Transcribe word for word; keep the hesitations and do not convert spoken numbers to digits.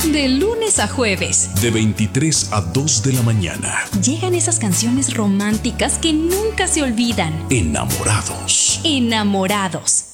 De lunes a jueves. De veintitrés a dos de la mañana. Llegan esas canciones románticas que nunca se olvidan. Enamorados. Enamorados.